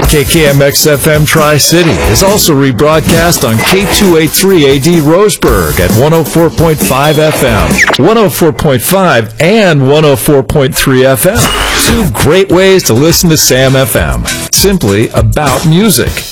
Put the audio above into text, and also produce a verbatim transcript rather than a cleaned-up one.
K K M X F M Tri-City is also rebroadcast on K two eighty-three A D Roseburg at one oh four point five F M, one oh four point five and one oh four point three F M. Two great ways to listen to Sam F M. Simply about music.